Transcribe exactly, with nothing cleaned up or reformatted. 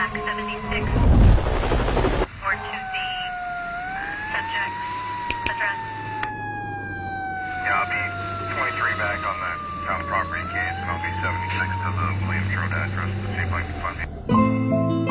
back seventy-six or to the uh, subject's address. Yeah, I'll be twenty-three back on that town property case, and I'll be seventy-six to the Williams Road address to see if I can find it.